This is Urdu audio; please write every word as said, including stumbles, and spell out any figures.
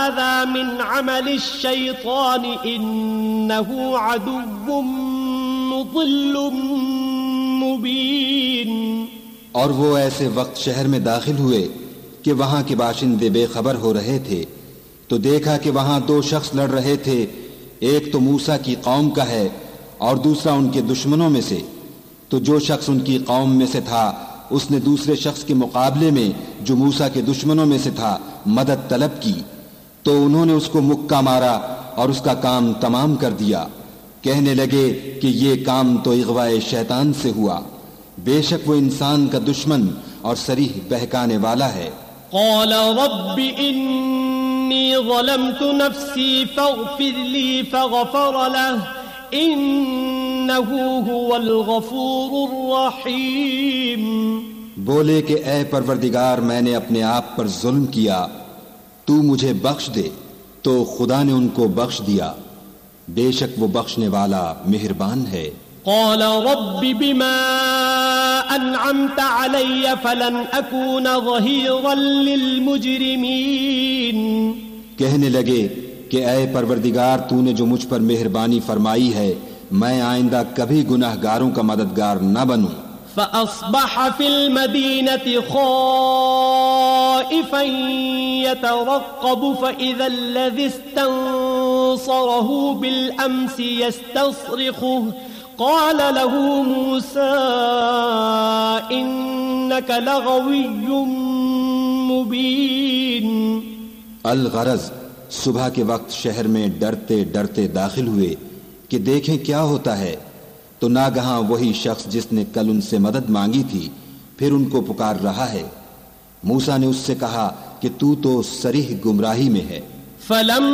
هذا من عمل الشيطان إنه عدو مضل مبين. اور وہ ایسے وقت شہر میں داخل ہوئے کہ وہاں کے باشندے بے خبر ہو رہے تھے تو دیکھا کہ وہاں دو شخص لڑ رہے تھے، ایک تو موسیٰ کی قوم کا ہے اور دوسرا ان کے دشمنوں میں سے. تو جو شخص ان کی قوم میں سے تھا اس نے دوسرے شخص کے مقابلے میں جو موسیٰ کے دشمنوں میں سے تھا مدد طلب کی، تو انہوں نے اس کو مکہ مارا اور اس کا کام تمام کر دیا. کہنے لگے کہ یہ کام تو اغوائے شیطان سے ہوا، بے شک وہ انسان کا دشمن اور صریح بہکانے والا ہے. قال رب انی ظلمت نفسی فاغفر لی فغفر له انه هو الغفور الرحیم. بولے کہ اے پروردگار میں نے اپنے آپ پر ظلم کیا، تو مجھے بخش دے، تو خدا نے ان کو بخش دیا، بے شک وہ بخشنے والا مہربان ہے. قال رب بما انعمت علی فلن اکون ظہیرا للمجرمین. کہنے لگے کہ اے پروردگار تو نے جو مجھ پر مہربانی فرمائی ہے میں آئندہ کبھی گناہ گاروں کا مددگار نہ بنوں. فأصبح في المدينة خائفا يترقب فإذا الذي استنصره بالأمس يستصرخه قال له موسى إنك لغوي مبين. الغرض صبح کے وقت شہر میں ڈرتے ڈرتے داخل ہوئے کہ دیکھیں کیا ہوتا ہے، تو ناگہاں وہی شخص جس نے کل ان سے مدد مانگی تھی پھر ان کو پکار رہا ہے. موسیٰ نے اس سے کہا کہ تو تو صریح گمراہی میں ہے. فلم